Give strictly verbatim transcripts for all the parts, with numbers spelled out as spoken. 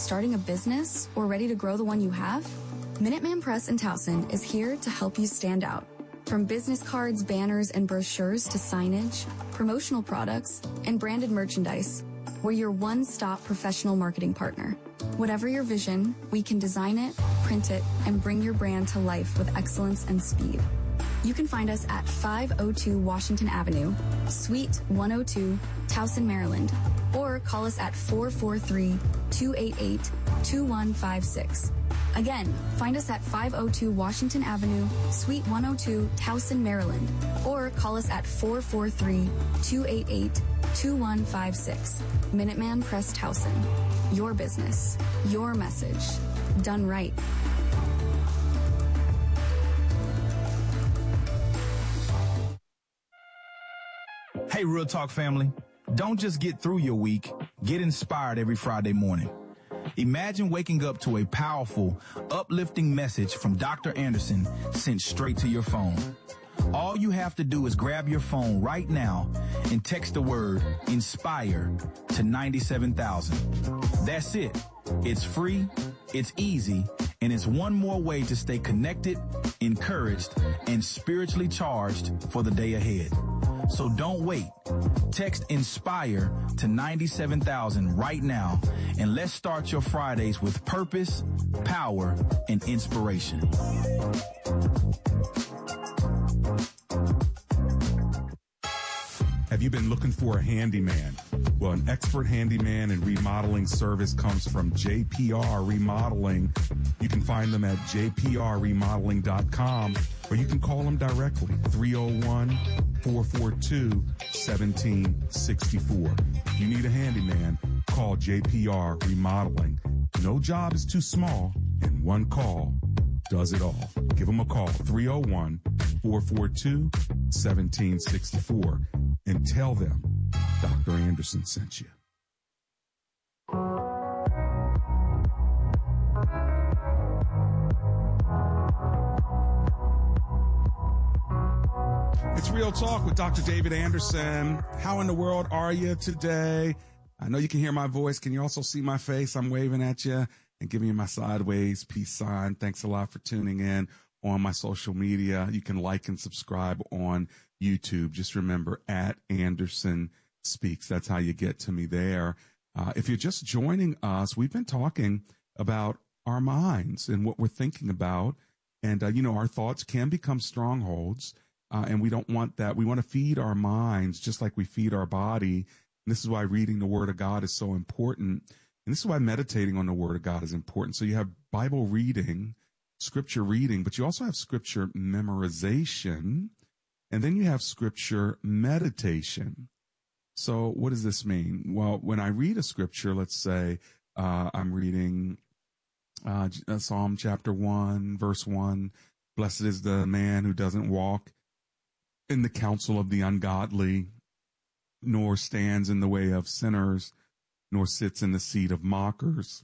starting a business or ready to grow the one you have? Minuteman Press in Towson is here to help you stand out. From business cards, banners, and brochures to signage, promotional products, and branded merchandise, we're your one-stop professional marketing partner. Whatever your vision, we can design it, print it, and bring your brand to life with excellence and speed. You can find us at five oh two Washington Avenue, Suite one oh two, Towson, Maryland, or call us at four four three, two eight eight, two one five six. Again, find us at five oh two Washington Avenue, Suite one oh two, Towson, Maryland, or call us at four four three, two eight eight, two one five six. Minuteman Press Towson. Your business, your message, done right. Hey, Real Talk family, don't just get through your week, get inspired every Friday morning. Imagine waking up to a powerful, uplifting message from Doctor Anderson sent straight to your phone. All you have to do is grab your phone right now and text the word INSPIRE to ninety-seven thousand. That's it. It's free, it's easy, and it's one more way to stay connected, encouraged, and spiritually charged for the day ahead. So don't wait. Text INSPIRE to ninety-seven thousand right now, and let's start your Fridays with purpose, power, and inspiration. Have you been looking for a handyman? Well, an expert handyman and remodeling service comes from J P R Remodeling. You can find them at j p r remodeling dot com, or you can call them directly, three oh one, four four two, one seven six four. If you need a handyman, call J P R Remodeling. No job is too small, and one call does it all. Give them a call, three oh one, four four two, one seven six four, and tell them Doctor Anderson sent you. It's Real Talk with Doctor David Anderson. How in the world are you today? I know you can hear my voice. Can you also see my face? I'm waving at you and giving you my sideways peace sign. Thanks a lot for tuning in on my social media. You can like and subscribe on YouTube. Just remember, at Anderson Speaks. That's how you get to me there. Uh, if you're just joining us, we've been talking about our minds and what we're thinking about. And, uh, you know, our thoughts can become strongholds. Uh, and we don't want that. We want to feed our minds just like we feed our body. And this is why reading the Word of God is so important. And this is why meditating on the Word of God is important. So you have Bible reading, Scripture reading, but you also have Scripture memorization. And then you have Scripture meditation. So what does this mean? Well, when I read a Scripture, let's say uh, I'm reading uh, Psalm chapter one, verse one, blessed is the man who doesn't walk in the counsel of the ungodly, nor stands in the way of sinners, nor sits in the seat of mockers.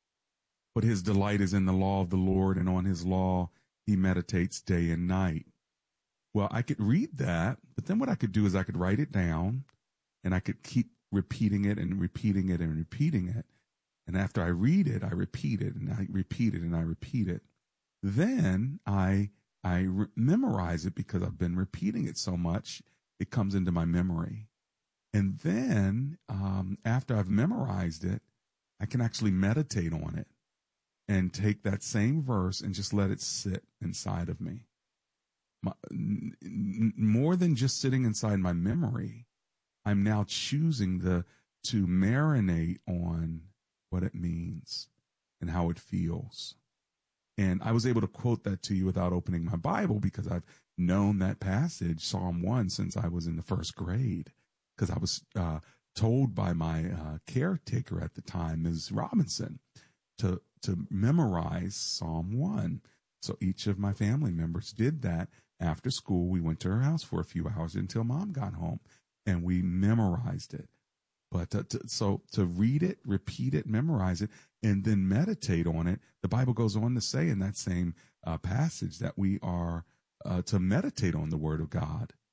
But his delight is in the law of the Lord, and on his law he meditates day and night. Well, I could read that, but then what I could do is I could write it down, and I could keep repeating it and repeating it and repeating it. And after I read it, I repeat it, and I repeat it, and I repeat it. Then I I re- memorize it because I've been repeating it so much, it comes into my memory. And then um, after I've memorized it, I can actually meditate on it and take that same verse and just let it sit inside of me. My, n- n- more than just sitting inside my memory, I'm now choosing the, to marinate on what it means and how it feels. And I was able to quote that to you without opening my Bible because I've known that passage, Psalm one, since I was in the first grade. Because I was uh, told by my uh, caretaker at the time, Miz Robinson, to to memorize Psalm one. So each of my family members did that. After school, we went to her house for a few hours until Mom got home, and we memorized it. But uh, to, so to read it, repeat it, memorize it, and then meditate on it, the Bible goes on to say in that same uh, passage that we are uh, to meditate on the Word of God.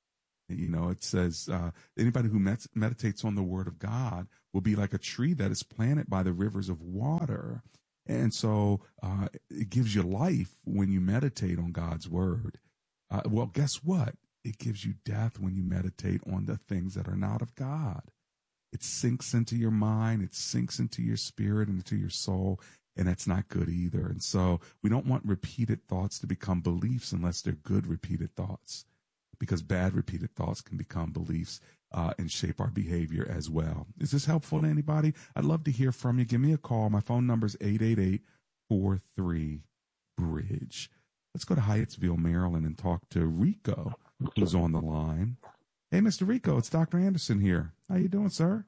You know, it says uh, anybody who med- meditates on the word of God will be like a tree that is planted by the rivers of water. And so uh, it gives you life when you meditate on God's word. Uh, well, guess what? It gives you death when you meditate on the things that are not of God. It sinks into your mind. It sinks into your spirit and into your soul. And that's not good either. And so we don't want repeated thoughts to become beliefs unless they're good repeated thoughts, because bad repeated thoughts can become beliefs uh, and shape our behavior as well. Is this helpful to anybody? I'd love to hear from you. Give me a call. My phone number is eight eight eight, four three, bridge. Let's go to Hyattsville, Maryland, and talk to Rico, who's on the line. Hey, Mister Rico, it's Doctor Anderson here. How you doing, sir?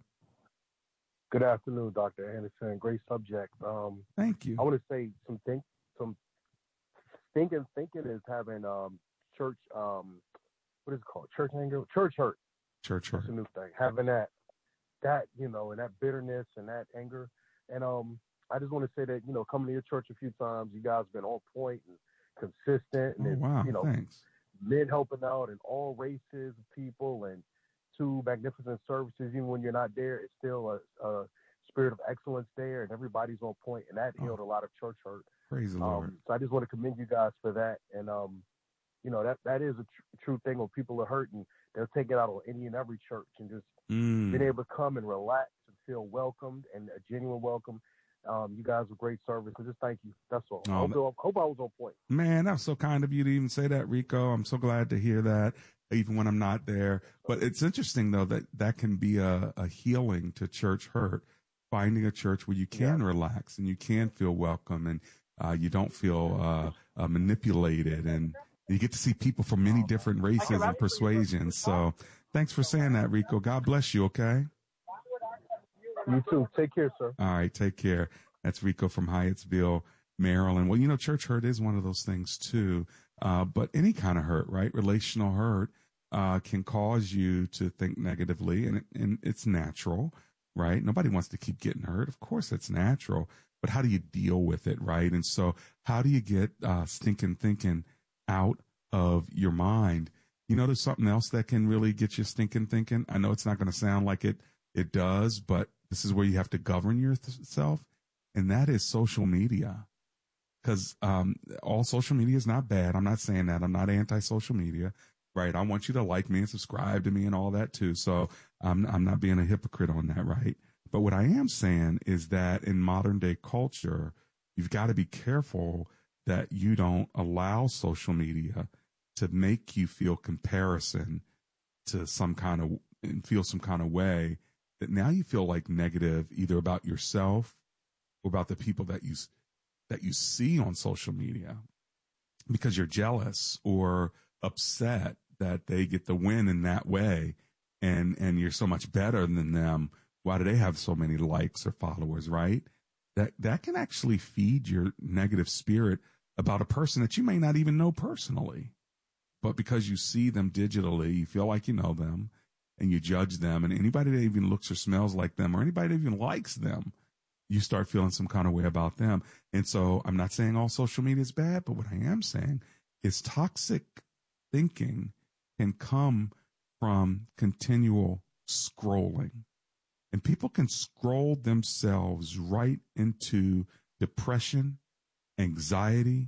Good afternoon, Doctor Anderson. Great subject. Um, Thank you. I want to say some think, some thinking. Thinking is having um, church. Um, what is it called? Church anger. Church hurt. Church hurt. That's a new thing. Having that, that you know, and that bitterness and that anger. And um, I just want to say that you know, coming to your church a few times, you guys have been on point and consistent, and Oh, it's, wow. you know, Thanks. men helping out in all races of people, and two magnificent services. Even when you're not there, it's still a, a spirit of excellence there, and everybody's on point, and that healed Oh, a lot of church hurt. praise the Lord. Um, so I just want to commend you guys for that. And um, you know, that that is a tr- true thing. When people are hurting, they'll take it out on any and every church, and just Mm. being able to come and relax and feel welcomed and a genuine welcome. Um, you guys were great service. So just thank you. That's all. Oh, I hope, I hope I was on point. Man, that was so kind of you to even say that, Rico. I'm so glad to hear that, even when I'm not there. But it's interesting, though, that that can be a, a healing to church hurt, finding a church where you can Yeah. relax and you can feel welcome, and uh, you don't feel uh, uh, manipulated, and you get to see people from many different races and persuasions. So thanks for saying that, Rico. God bless you, okay? You too. Take care, sir. All right, take care. That's Rico from Hyattsville, Maryland. Well, you know, church hurt is one of those things too. Uh, but any kind of hurt, right? Relational hurt uh, can cause you to think negatively, and, and it's natural, right? Nobody wants to keep getting hurt. Of course, it's natural. But how do you deal with it, right? And so how do you get uh, stinking thinking out of your mind? You know, there's something else that can really get you stinking thinking. I know it's not going to sound like it, it does, but this is where you have to govern yourself, and that is social media. Because um, all social media is not bad. I'm not saying that. I'm not anti-social media, right? I want you to like me and subscribe to me and all that too. So I'm, I'm not being a hypocrite on that, right? But what I am saying is that in modern day culture, you've got to be careful that you don't allow social media to make you feel comparison to some kind of, and feel some kind of way that now you feel like negative either about yourself or about the people that you that you see on social media because you're jealous or upset that they get the win in that way, and and you're so much better than them. Why do they have so many likes or followers, right? That that can actually feed your negative spirit about a person that you may not even know personally. But because you see them digitally, you feel like you know them, and you judge them, and anybody that even looks or smells like them, or anybody that even likes them, you start feeling some kind of way about them. And so I'm not saying all social media is bad, but what I am saying is toxic thinking can come from continual scrolling. And people can scroll themselves right into depression, anxiety,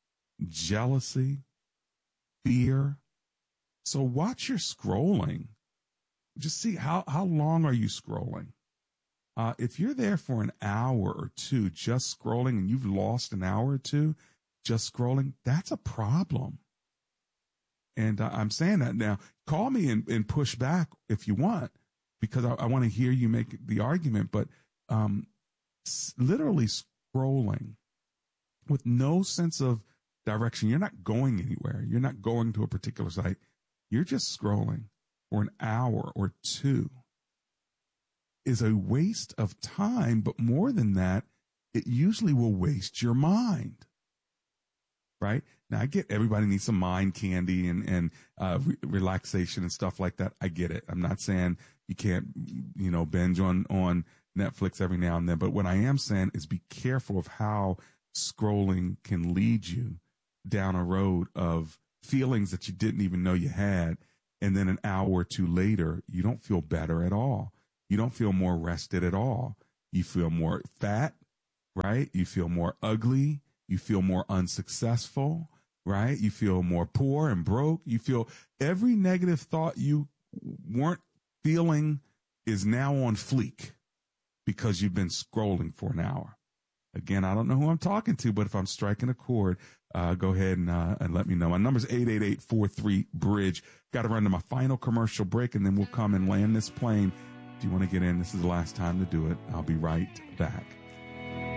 jealousy, fear. So watch your scrolling. Just see how, how long are you scrolling? Uh, if you're there for an hour or two just scrolling and you've lost an hour or two just scrolling, that's a problem. And uh, I'm saying that now. Call me and, and push back if you want, because I, I want to hear you make the argument. But um, s- literally scrolling with no sense of direction. You're not going anywhere. You're not going to a particular site. You're just scrolling for an hour or two is a waste of time. But more than that, it usually will waste your mind. Right? Now, I get everybody needs some mind candy and, and uh, re- relaxation and stuff like that. I get it. I'm not saying you can't, you know, binge on, on Netflix every now and then. But what I am saying is be careful of how scrolling can lead you down a road of feelings that you didn't even know you had. And then an hour or two later, you don't feel better at all. You don't feel more rested at all. You feel more fat, right? You feel more ugly. You feel more unsuccessful, right? You feel more poor and broke. You feel every negative thought you weren't feeling is now on fleek because you've been scrolling for an hour. Again, I don't know who I'm talking to, but if I'm striking a chord, uh, go ahead and, uh, and let me know. My number's eight eight eight, four three, bridge. Got to run to my final commercial break, and then we'll come and land this plane. If you want to get in, this is the last time to do it. I'll be right back.